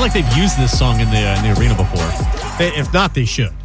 like they've used this song in the arena before. If not, they should.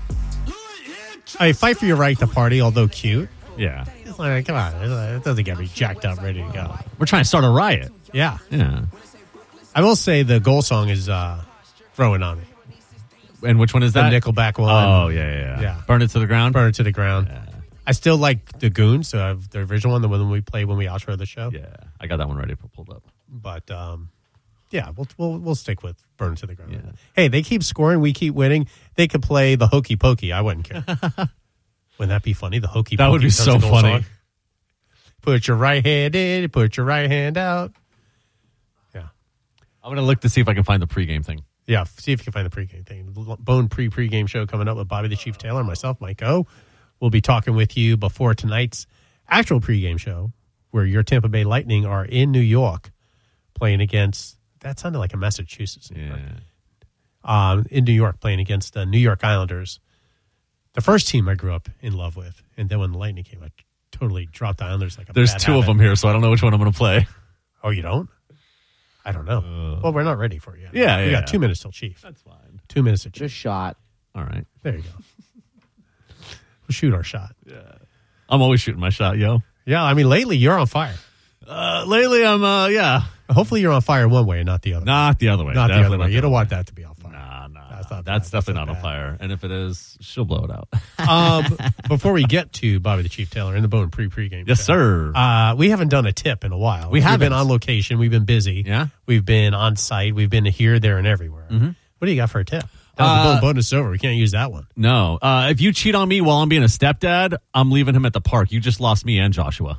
I fight for your right to party, although cute. Yeah. It's like, come on, it doesn't get me jacked up, ready to go. We're trying to start a riot. Yeah. Yeah. I will say the goal song is Growing on Me. And which one is that? The Nickelback one. Oh, yeah. Burn It to the Ground? Burn It to the Ground. Yeah. I still like the Goons, so I have the original one, the one we play when we outro the show. Yeah. I got that one ready pulled up. But, yeah, we'll stick with Burn It to the Ground. Yeah. Hey, they keep scoring, we keep winning. They could play the Hokey Pokey. I wouldn't care. Wouldn't that be funny? The Hokey Pokey. That would be so funny. Song. Put your right hand in, put your right hand out. Yeah. I'm going to look to see if I can find the pregame thing. Yeah, see if you can find the pregame thing. Bone pregame show coming up with Bobby the Chief Taylor and myself, Mike O. We'll be talking with you before tonight's actual pregame show, where your Tampa Bay Lightning are in New York playing against, that sounded like a Massachusetts. In New York, playing against the New York Islanders. The first team I grew up in love with. And then when the Lightning came, I totally dropped the Islanders like a There's bad two habit. of them here, so I don't know which one I'm going to play. Oh, you don't? I don't know. Well, we're not ready for you. Yeah, We got 2 minutes till Chief. That's fine. 2 minutes till Chief. Just shot. All right. There you go. We'll shoot our shot. Yeah. I'm always shooting my shot, yo. Yeah, I mean, lately you're on fire. Lately, I'm, Hopefully you're on fire one way and not the other. Not the other way. Not the Definitely other way. You don't want that to be on fire. Nah. That's Definitely not bad. on fire. And if it is, she'll blow it out. Before we get to Bobby the Chief Taylor in the Bone pregame Yes, show, sir. we haven't done a tip in a while. We haven't. We've been on location. We've been busy. Yeah. We've been on site. We've been here, there, and everywhere. Mm-hmm. What do you got for a tip? The bonus is over. We can't use that one. No. If you cheat on me while I'm being a stepdad, I'm leaving him at the park. You just lost me and Joshua.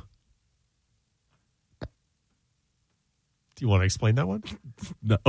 Do you want to explain that one? No.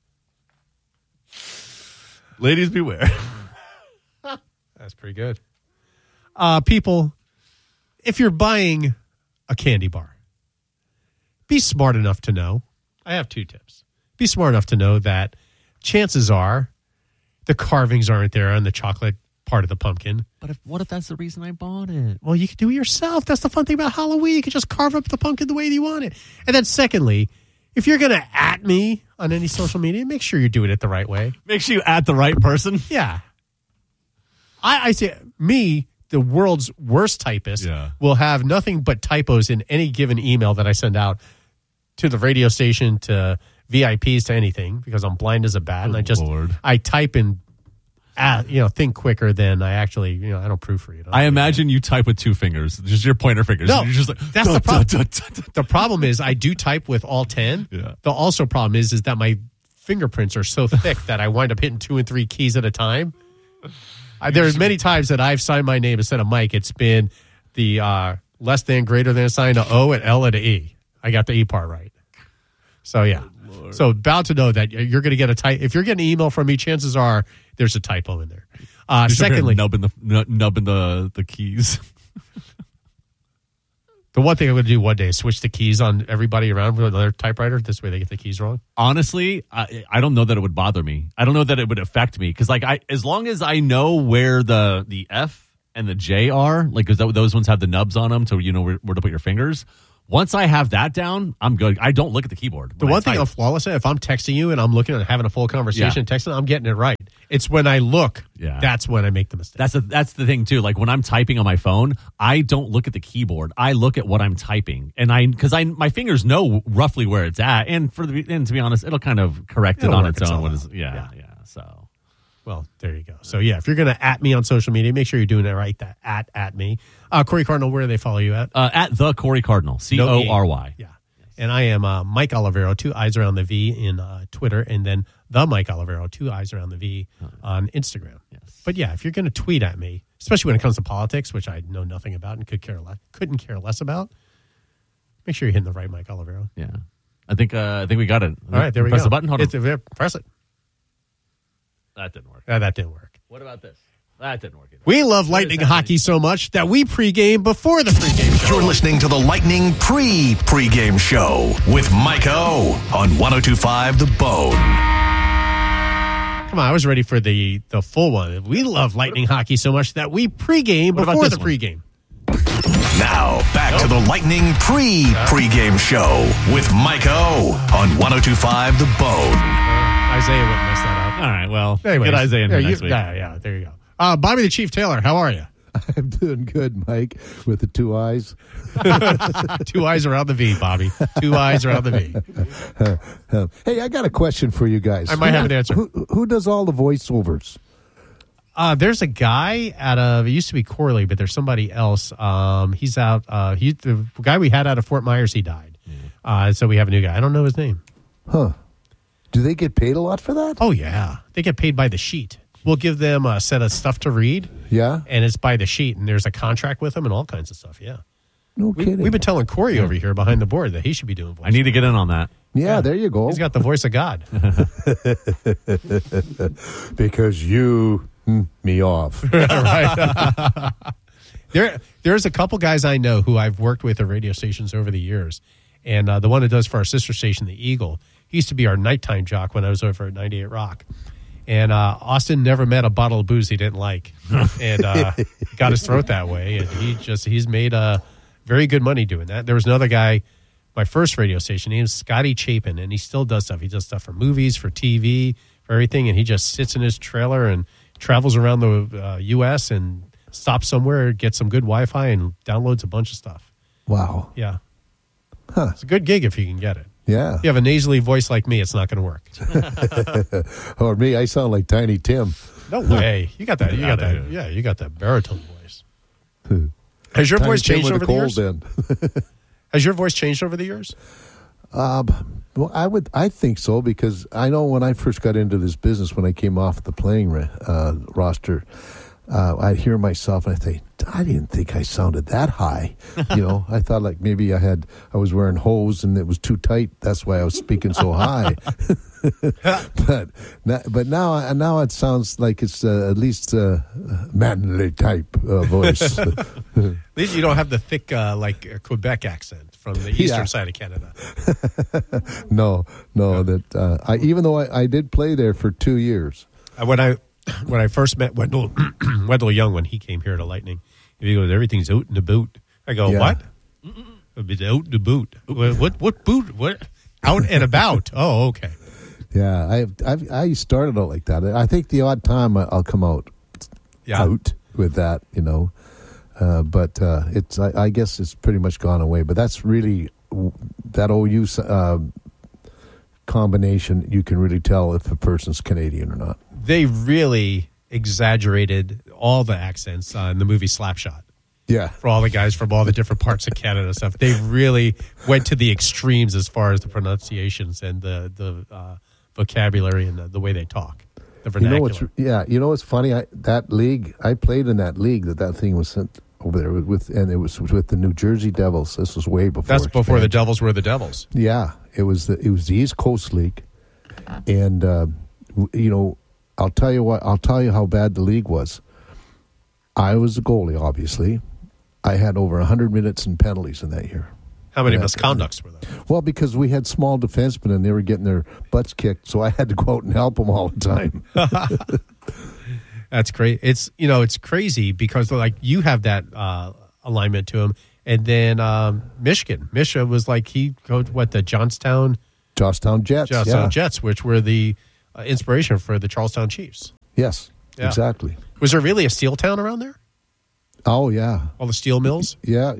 Ladies beware. That's pretty good. People, if you're buying a candy bar, be smart enough to know. I have 2 tips. Be smart enough to know that chances are the carvings aren't there on the chocolate part of the pumpkin. But what if that's the reason I bought it? Well, you can do it yourself. That's the fun thing about Halloween. You can just carve up the pumpkin the way you want it. And then secondly, if you're going to at me on any social media, make sure you're doing it the right way. Make sure you at the right person. Yeah. I say, me, the world's worst typist, will have nothing but typos in any given email that I send out to the radio station, to VIPs, to anything, because I'm blind as a bat. And I type in, think quicker than I actually, I don't proofread. I imagine you type with 2 fingers, just your pointer fingers. No, you're just like, that's the problem. The problem is I do type with all 10. Yeah. The also problem is that my fingerprints are so thick that I wind up hitting 2 and 3 keys at a time. There's many times that I've signed my name instead of Mike. It's been the less than, greater than sign, to O and L and a E. I got the E part right. So, yeah. So, bound to know that you're going to get if you're getting an email from me, chances are there's a typo in there. Secondly, nubbing the keys. The one thing I'm going to do one day is switch the keys on everybody around with their typewriter. This way they get the keys wrong. Honestly, I don't know that it would bother me. I don't know that it would affect me. Because as long as I know where the F and the J are, like, because those ones have the nubs on them, so you know where to put your fingers. Once I have that down, I'm good. I don't look at the keyboard. The one thing I'm flawless at, if I'm texting you and I'm looking and having a full conversation, texting, I'm getting it right. It's when I look, that's when I make the mistake. That's the thing too. Like when I'm typing on my phone, I don't look at the keyboard. I look at what I'm typing, and because my fingers know roughly where it's at, and to be honest, it'll kind of correct it on its own. So. Well, there you go. So, if you're going to at me on social media, make sure you're doing it right. That at me. Corey Cardinal, where do they follow you at? At the Corey Cardinal, CORY. Yeah. And I am Mike Olivero, 2 eyes around the V in Twitter, and then the Mike Olivero, 2 eyes around the V on Instagram. Yes. But if you're going to tweet at me, especially when it comes to politics, which I know nothing about and couldn't care less about, make sure you're hitting the right Mike Olivero. Yeah. I think we got it. All right, there we go. Press the button. Hold on. Press it. That didn't work. That didn't work. What about this? That didn't work either. We love Lightning hockey so much that we pregame before the pregame show. You're listening to the Lightning pregame show with Mike O on 102.5 The Bone. Come on, I was ready for the full one. We love Lightning hockey so much that we pregame before the pregame. Now, back to the Lightning pregame show with Mike O on 102.5 The Bone. I Isaiah wouldn't mess that up. All right, well, Anyways, get Isaiah in here next week. Yeah, there you go. Bobby the Chief Taylor, how are you? I'm doing good, Mike, with the 2 eyes. 2 eyes around the V, Bobby. 2 eyes around the V. Hey, I got a question for you guys. I might have an answer. Who does all the voiceovers? There's a guy it used to be Corley, but there's somebody else. He's out. The guy we had out of Fort Myers, he died. So we have a new guy. I don't know his name. Huh. Do they get paid a lot for that? Oh, yeah. They get paid by the sheet. We'll give them a set of stuff to read. Yeah? And it's by the sheet, and there's a contract with them and all kinds of stuff, yeah. No kidding. We've been telling Corey over here behind the board that he should be doing voice. I need to get in on that. Yeah, there you go. He's got the voice of God. Because you me off. Right. There's a couple guys I know who I've worked with at radio stations over the years. And the one that does for our sister station, The Eagle, he used to be our nighttime jock when I was over at 98 Rock. And Austin never met a bottle of booze he didn't like. And got his throat that way. And he's made very good money doing that. There was another guy, my first radio station, he was Scotty Chapin, and he still does stuff. He does stuff for movies, for TV, for everything. And he just sits in his trailer and travels around the U.S. and stops somewhere, gets some good Wi-Fi, and downloads a bunch of stuff. Wow. Yeah. Huh. It's a good gig if you can get it. Yeah. If you have a nasally voice like me, it's not going to work. Or me, I sound like Tiny Tim. No way. You got that. You got that. Yeah, you got that baritone voice. Has your voice changed over the years? Then. Has your voice changed over the years? Well, I think so, because I know when I first got into this business, when I came off the playing roster, I'd hear myself and I think, I didn't think I sounded that high. I thought like maybe I was wearing hose and it was too tight. That's why I was speaking so high. but now it sounds like it's at least a manly type voice. At least you don't have the thick like Quebec accent from the eastern side of Canada. No, that even though I did play there for 2 years. When I first met Wendell Young when he came here to Lightning, he goes, "Everything's out in the boot." I go, "What? It's out in the boot? What boot? What? Out and about? Oh, okay." Yeah, I started out like that. I think the odd time I'll come out with that, but it's I guess it's pretty much gone away. But that's really that OU combination. You can really tell if a person's Canadian or not. They really exaggerated all the accents in the movie Slapshot. Yeah. For all the guys from all the different parts of Canada and stuff. They really went to the extremes as far as the pronunciations and the vocabulary and the way they talk. The vernacular. You know what's funny? That league, I played in that league that thing was sent over there and it was with the New Jersey Devils. This was way before. That's before the Devils were the Devils. Yeah. It was the East Coast League. And, I'll tell you how bad the league was. I was the goalie, obviously. I had over 100 minutes in penalties in that year. How many misconducts were there? Well, because we had small defensemen and they were getting their butts kicked, so I had to go out and help them all the time. That's great. It's crazy because like you have that alignment to him, and then Michigan. Misha was like he coached the Johnstown Jets. Jets, which were the inspiration for the Charlestown Chiefs. Yes, exactly. Was there really a steel town around there? Oh yeah, all the steel mills. Yeah,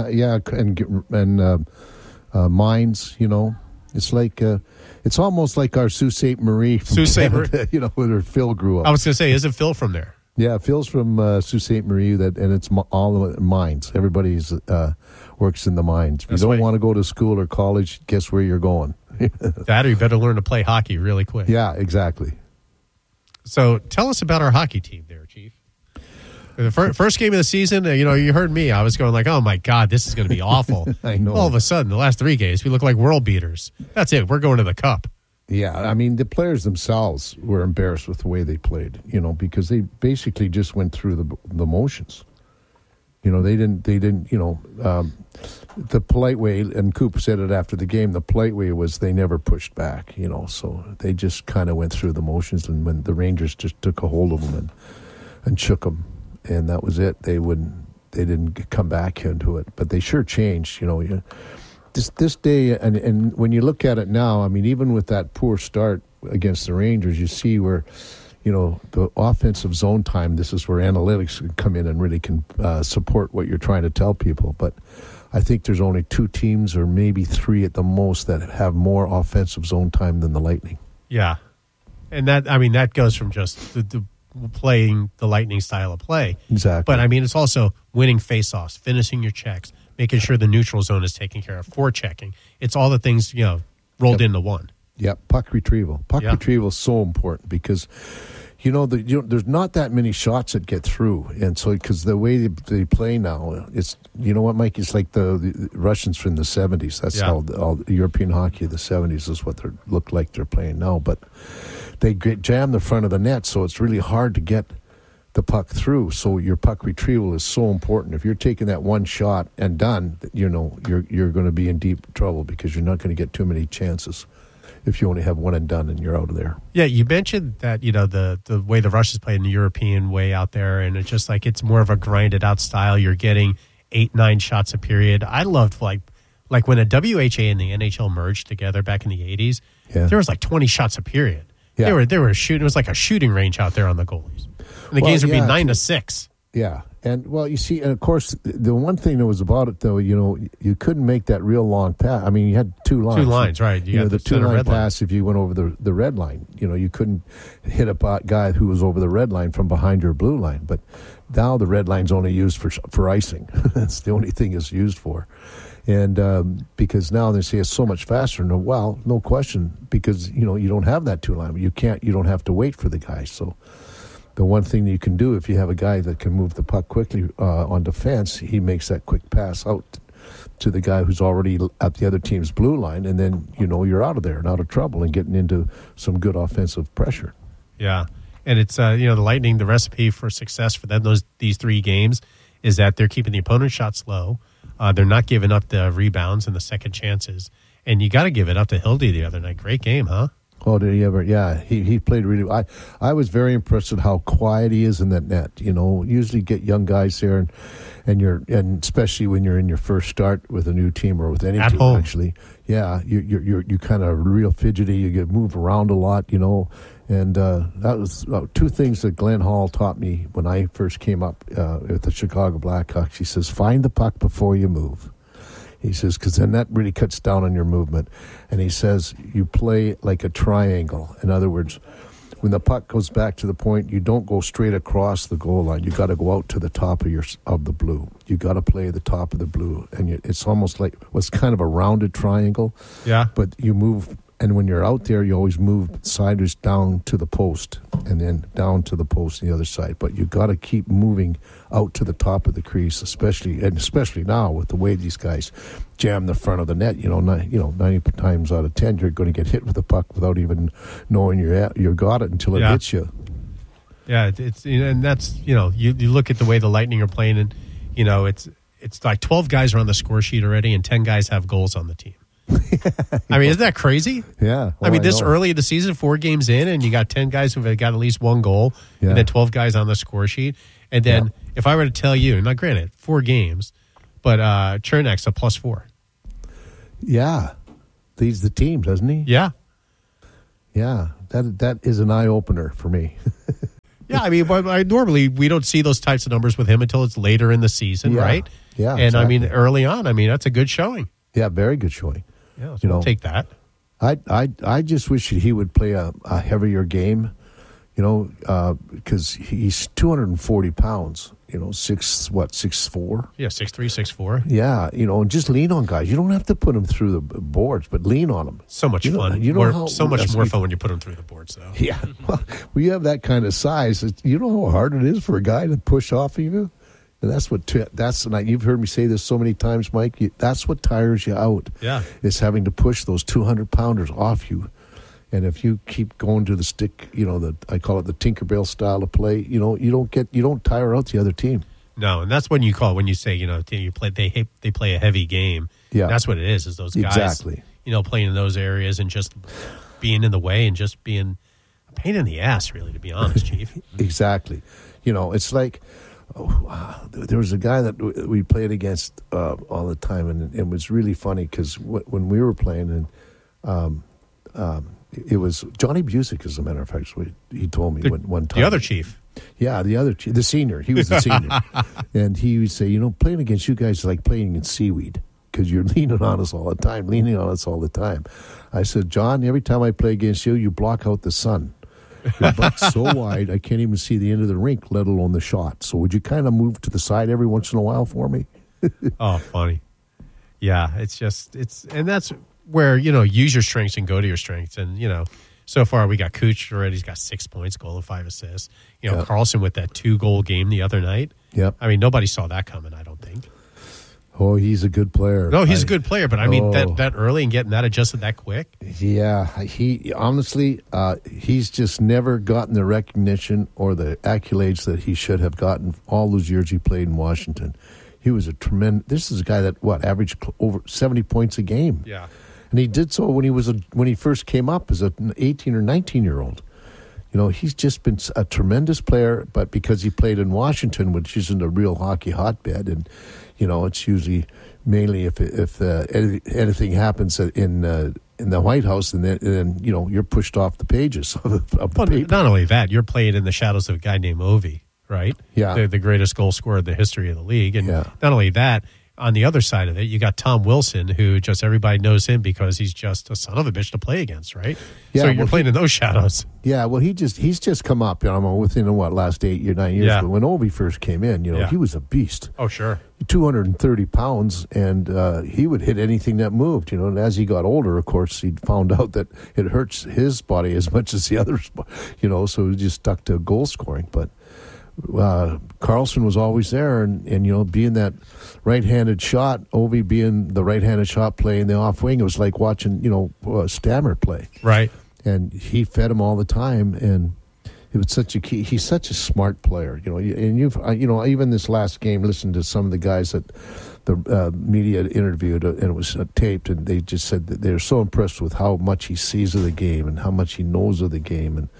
and mines. It's like it's almost like our Sault Ste. Marie. Sault Ste. Marie, where Phil grew up. I was going to say, isn't Phil from there? Yeah, Phil's from Sault Ste. Marie. And it's all the mines. Everybody's works in the mines. If you don't want to go to school or college, guess where you're going. That or you better learn to play hockey really quick. Yeah, exactly. So tell us about our hockey team there, Chief. The first game of the season, you heard me. I was going like, oh, my God, this is going to be awful. I know. All of a sudden, the last 3 games, we look like world beaters. That's it. We're going to the Cup. Yeah, I mean, the players themselves were embarrassed with the way they played, because they basically just went through the motions. They didn't, the polite way, and Coop said it after the game, the polite way was they never pushed back, so they just kind of went through the motions, and when the Rangers just took a hold of them and shook them, and that was it. They didn't come back into it, but they sure changed, This day, and when you look at it now, I mean, even with that poor start, against the Rangers, you see where, the offensive zone time, this is where analytics can come in and really can support what you're trying to tell people. But I think there's only 2 teams or maybe 3 at the most that have more offensive zone time than the Lightning. Yeah. And that goes from just the playing the Lightning style of play. Exactly. But, it's also winning faceoffs, finishing your checks, making sure the neutral zone is taken care of, forechecking. It's all the things, rolled into one. Yep, puck retrieval. Retrieval is so important because, there's not that many shots that get through. And so, because the way they play now, it's, you know what, Mike? It's like the Russians from the 70s. That's how all European hockey of the 70s is what they look like they're playing now. But they jam the front of the net, so it's really hard to get the puck through. So your puck retrieval is so important. If you're taking that one shot and done, you're going to be in deep trouble because you're not going to get too many chances if you only have one and done and you're out of there. Yeah, you mentioned that, the way the Russians play in the European way out there, and it's just like it's more of a grinded out style. You're getting 8-9 shots a period. I loved like when a WHA and the NHL merged together back in the 80s, there was like 20 shots a period. Yeah. They were shooting. It was like a shooting range out there on the goalies. And the games would be 9-6. Yeah. And, well, you see, and of course, the one thing that was about it, though, you couldn't make that real long pass. I mean, you had 2 lines. 2 lines, right. You had the 2-line pass if you went over the red line. You couldn't hit a guy who was over the red line from behind your blue line. But now the red line's only used for icing. That's the only thing it's used for. And because now they say it's so much faster. No question, because, you don't have that 2-line. You don't have to wait for the guy. So the one thing that you can do if you have a guy that can move the puck quickly on defense, he makes that quick pass out to the guy who's already at the other team's blue line, and then you're out of there and out of trouble and getting into some good offensive pressure. Yeah, and it's the Lightning, the recipe for success for them these 3 games is that they're keeping the opponent's shots low. They're not giving up the rebounds and the second chances, and you got to give it up to Hildy the other night. Great game, huh? Oh, did he ever? Yeah, he played really well. I was very impressed with how quiet he is in that net. Usually get young guys there, and especially when you're in your first start with a new team or with any At team, home. actually. Yeah, you kind of real fidgety. You get moved around a lot, And that was 2 things that Glenn Hall taught me when I first came up with the Chicago Blackhawks. He says, find the puck before you move. He says, because then that really cuts down on your movement. And he says, you play like a triangle. In other words, when the puck goes back to the point, you don't go straight across the goal line. You got to go out to the top of the blue. You got to play the top of the blue. And it's almost like what's kind of a rounded triangle. Yeah. But you move. And when you're out there, you always move sideways down to the post and then down to the post on the other side. But you got to keep moving out to the top of the crease, especially now with the way these guys jam the front of the net. 90 times out of 10, you're going to get hit with the puck without even knowing you got it until it hits you. Yeah, it's and that's you look at the way the Lightning are playing, and it's like 12 guys are on the score sheet already, and 10 guys have goals on the team. Isn't that crazy? Yeah. Well, this early in the season, 4 games in, and you got 10 guys who've got at least 1 goal, and then 12 guys on the score sheet. And then if I were to tell you, now granted, 4 games, but Chernak's a +4. Yeah. Leads the team, doesn't he? Yeah. Yeah. That is an eye-opener for me. Yeah, normally we don't see those types of numbers with him until it's later in the season, right? Yeah, and exactly. Early on, that's a good showing. Yeah, very good showing. Yeah, so we'll take that. I just wish that he would play a heavier game, because he's 240 pounds, 6'4"? Yeah, 6'3", 6'4". Yeah, and just lean on guys. You don't have to put them through the boards, but lean on them. So much fun. So much more fun when you put them through the boards, though. Yeah. Well, when you have that kind of size, you know how hard it is for a guy to push off of you? And you've heard me say this so many times, Mike. That's what tires you out. Yeah, is having to push those 200-pounders off you. And if you keep going to the stick, I call it the Tinkerbell style of play. You don't tire out the other team. No, and that's when you say they play a heavy game. Yeah, that's what it is those guys exactly. Playing in those areas and just being in the way and just being a pain in the ass, really, to be honest, Chief. Exactly. It's like. There was a guy that we played against all the time, and it was really funny because when we were playing, and it was Johnny Busick, as a matter of fact. He told me one time. The other chief. Yeah, the senior. He was the senior. And he would say, playing against you guys is like playing against seaweed because you're leaning on us all the time. I said, John, every time I play against you, you block out the sun. Your butt's so wide, I can't even see the end of the rink, let alone the shot. So would you kind of move to the side every once in a while for me? Oh, funny. Yeah, and that's where, use your strengths and go to your strengths. And, so far we got Cooch already. He's got 6 points, goal and 5 assists. Carlson with that 2-goal game the other night. Yep. I mean, nobody saw that coming, I don't think. Oh, he's a good player. No, he's a good player, but I mean, that early and getting that adjusted that quick. Yeah, he honestly, he's just never gotten the recognition or the accolades that he should have gotten all those years he played in Washington. He was a tremendous. This is a guy that averaged over 70 points a game. Yeah. And he did so when he first came up as an 18 or 19-year-old. He's just been a tremendous player, but because he played in Washington, which isn't a real hockey hotbed, and it's usually mainly if anything happens in the White House, and then you're pushed off the pages of the paper. Not only that, you're playing in the shadows of a guy named Ovi, right? Yeah, the greatest goal scorer in the history of the league, and not only that. On the other side of it, you got Tom Wilson, who just everybody knows him because he's just a son of a bitch to play against, right? Yeah, so you're playing in those shadows. Yeah, well, he's just come up. Within last 8 or 9 years. Yeah. But when Ovi first came in, he was a beast. Oh, sure, 230 pounds, and he would hit anything that moved. And as he got older, of course, he found out that it hurts his body as much as the others. So he just stuck to goal scoring, but. Carlson was always there, and being that right-handed shot, Ovi being the right-handed shot playing the off wing, it was like watching Stammer play. Right. And he fed him all the time, and it was such a key. He's such a smart player, And you've even this last game, listened to some of the guys that the media interviewed, and it was taped, and they just said that they're so impressed with how much he sees of the game and how much he knows of the game, and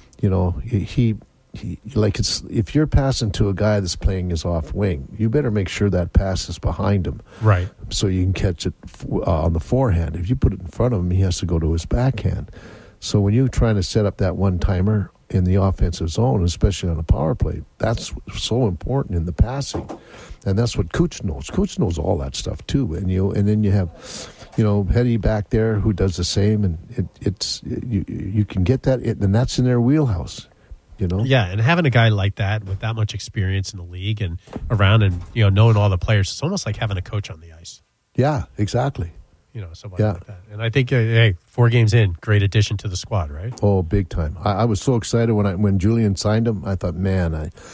if you're passing to a guy that's playing his off wing, you better make sure that pass is behind him, right? So you can catch it on the forehand. If you put it in front of him, he has to go to his backhand. So when you're trying to set up that one-timer in the offensive zone, especially on a power play, that's so important in the passing, and that's what Cooch knows. Cooch knows all that stuff too, and then you have. Hetty back there who does the same, and you can get that, and that's in their wheelhouse. Yeah, and having a guy like that with that much experience in the league and around, and knowing all the players, it's almost like having a coach on the ice. Yeah, exactly. Somebody like that. And I think, 4 games in, great addition to the squad, right? Oh, big time. I was so excited when Julian signed him. I thought, man,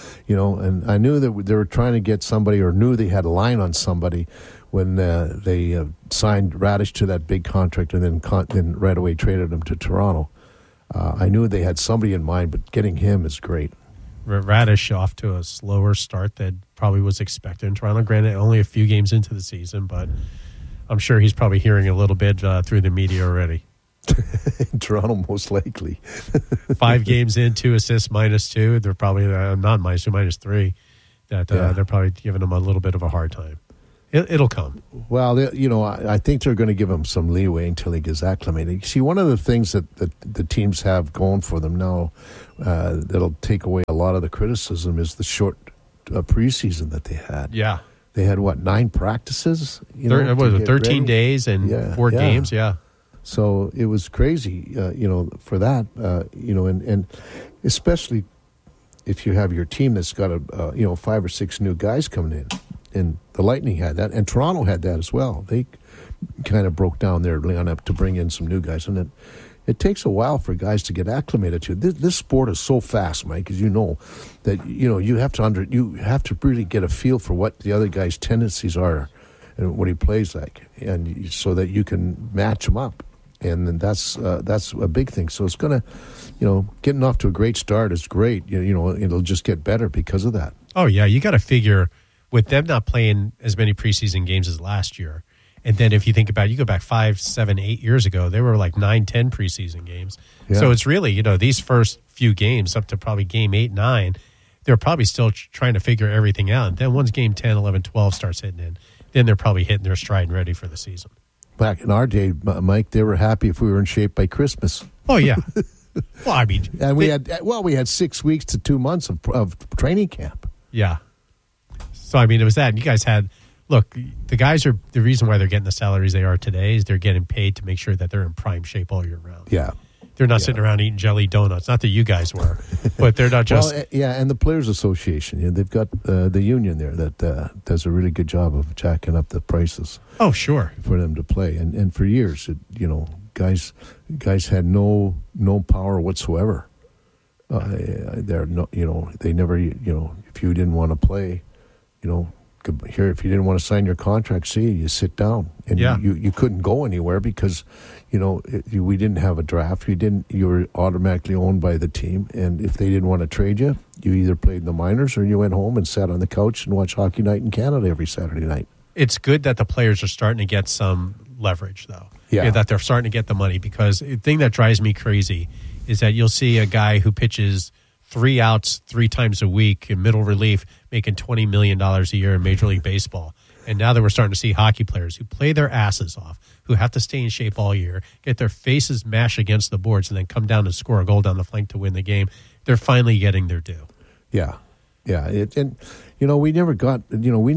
and I knew that they were trying to get somebody, or knew they had a line on somebody when they signed Radish to that big contract, and then right away traded him to Toronto. I knew they had somebody in mind, but getting him is great. Radish off to a slower start than probably was expected in Toronto. Granted, only a few games into the season, but I'm sure he's probably hearing a little bit through the media already. In Toronto, most likely. 5 games in, 2 assists, -2. They're probably not -2, -3. They're probably giving him a little bit of a hard time. It'll come. Well, I think they're going to give him some leeway until he gets acclimated. See, one of the things that the teams have going for them now that'll take away a lot of the criticism is the short preseason that they had. Yeah. They had, 9 practices? What was it, 13 ready? Days and 4 games? Yeah. So it was crazy, for that, and especially if you have your team that's got 5 or 6 new guys coming in. And the Lightning had that, and Toronto had that as well. They kind of broke down their lineup to bring in some new guys, and it takes a while for guys to get acclimated to. This sport is so fast, Mike, as you know, that you have to really get a feel for what the other guy's tendencies are and what he plays like, and so that you can match him up. And then that's a big thing. So it's going to, getting off to a great start is great. It'll just get better because of that. Oh yeah, you got to figure. With them not playing as many preseason games as last year, and then if you think about it, you go back 5, 7, 8 years ago, they were like 9, 10 preseason games. Yeah. So it's really, these first few games up to probably game 8, 9, they're probably still trying to figure everything out. And then once game 10, 11, 12 starts hitting in, then they're probably hitting their stride and ready for the season. Back in our day, Mike, they were happy if we were in shape by Christmas. Oh, yeah. Well, I mean. And we had 6 weeks to 2 months of training camp. Yeah. So, I mean, it was that. And you guys had, look, the guys are, the reason why they're getting the salaries they are today is they're getting paid to make sure that they're in prime shape all year round. Yeah. They're not sitting around eating jelly donuts. Not that you guys were, but they're not just. Well, yeah, and the Players Association, they've got the union there that does a really good job of jacking up the prices. Oh, sure. For them to play. And for years, guys had no power whatsoever. They're no, they never, if you didn't want to play, here, if you didn't want to sign your contract, see, you sit down, and you couldn't go anywhere because, we didn't have a draft. You were automatically owned by the team, and if they didn't want to trade you, you either played in the minors or you went home and sat on the couch and watched Hockey Night in Canada every Saturday night. It's good that the players are starting to get some leverage, though. Yeah. That they're starting to get the money, because the thing that drives me crazy is that you'll see a guy who pitches 3 outs 3 times a week in middle relief making $20 million a year in Major League Baseball. And now that we're starting to see hockey players who play their asses off, who have to stay in shape all year, get their faces mashed against the boards, and then come down and score a goal down the flank to win the game, they're finally getting their due. Yeah. Yeah. We never got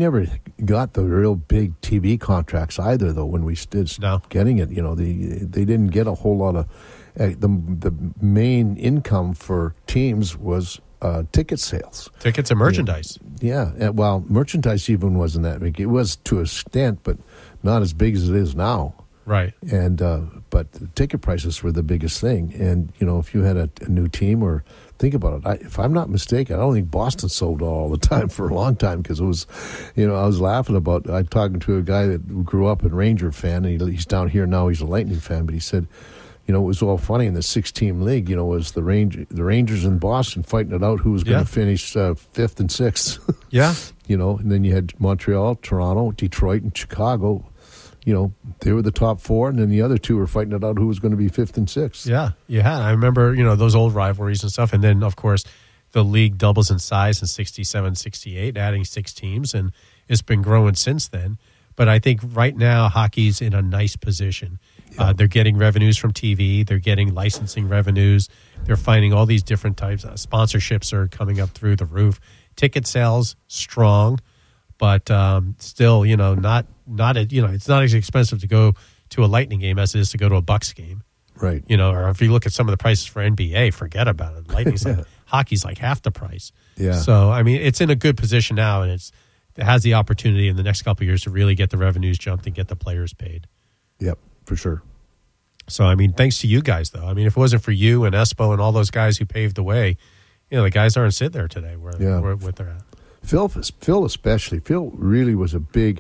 the real big TV contracts either, though, when we stood getting it. They didn't get a whole lot of the main income for teams was ticket sales. Tickets and merchandise. Yeah. Well, merchandise even wasn't that big. It was to a extent, but not as big as it is now. Right. And but the ticket prices were the biggest thing. And, if you had a new team, or think about it, if I'm not mistaken, I don't think Boston sold all the time for a long time, because it was, I was laughing about, I'm talking to a guy that grew up a Ranger fan, and he's down here now, he's a Lightning fan, but he said, it was all funny in the 6-team league, was the Rangers in Boston fighting it out who was going to finish 5th and 6th. Yeah. And then you had Montreal, Toronto, Detroit, and Chicago. They were the top 4, and then the other 2 were fighting it out who was going to be 5th and 6th. Yeah, I remember, those old rivalries and stuff. And then, of course, the league doubles in size in 67, 68, adding 6 teams, and it's been growing since then. But I think right now hockey's in a nice position. Yeah. They're getting revenues from TV. They're getting licensing revenues. They're finding all these different types. Sponsorships are coming up through the roof. Ticket sales, strong. But still, not it's not as expensive to go to a Lightning game as it is to go to a Bucks game. Right. Or if you look at some of the prices for NBA, forget about it. Lightning's hockey's like half the price. Yeah. So, I mean, it's in a good position now, and it has the opportunity in the next couple of years to really get the revenues jumped and get the players paid. Yep, for sure. So, I mean, thanks to you guys, though. I mean, if it wasn't for you and Espo and all those guys who paved the way, the guys aren't sitting there today where they're at. Phil especially. Phil really was a big,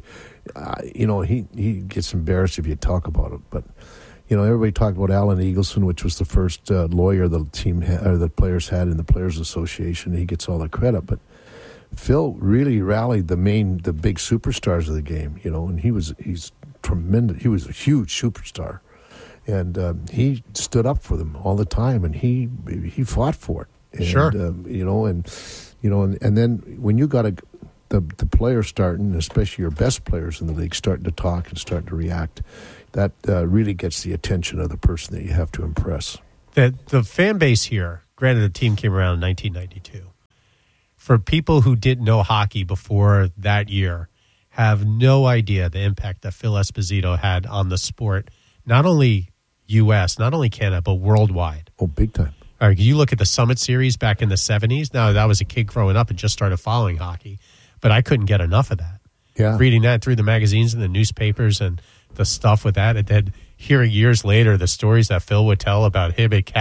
he gets embarrassed if you talk about it. But, everybody talked about Alan Eagleson, which was the first lawyer the team or the players had in the Players Association. He gets all the credit. But Phil really rallied the big superstars of the game, and he's tremendous. He was a huge superstar. And he stood up for them all the time, and he fought for it. And, sure. And then when you got the players starting, especially your best players in the league, starting to talk and starting to react, that really gets the attention of the person that you have to impress. The fan base here, granted the team came around in 1992, for people who didn't know hockey before that year, have no idea the impact that Phil Esposito had on the sport, not only U.S., not only Canada, but worldwide. Oh, big time. All right, you look at the Summit Series back in the 70s. Now, that was a kid growing up and just started following hockey, but I couldn't get enough of that. Yeah. Reading that through the magazines and the newspapers and the stuff with that, and then hearing years later the stories that Phil would tell about him and